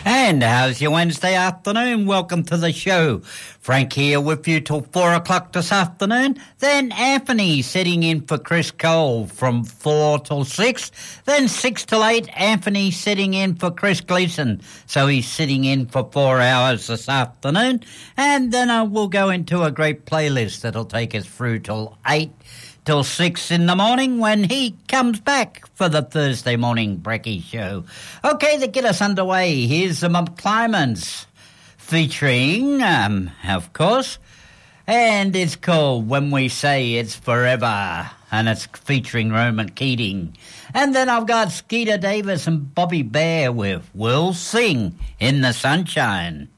And how's your Wednesday afternoon? Welcome to the show. Frank here with you till 4 o'clock this afternoon. Then Anthony sitting in for Chris Cole from 4 till 6. Then 6 till 8, Anthony sitting in for Chris Gleason. So he's sitting in for 4 hours this afternoon. And then we'll go into a great playlist that'll take us through till 8. Till 6 in the morning when he comes back for the Thursday morning brekkie show. Okay, to get us underway, here's the McClymans featuring, of course, and it's called When We Say It's Forever, and it's featuring Roman Keating. And then I've got Skeeter Davis and Bobby Bear with We'll Sing in the Sunshine.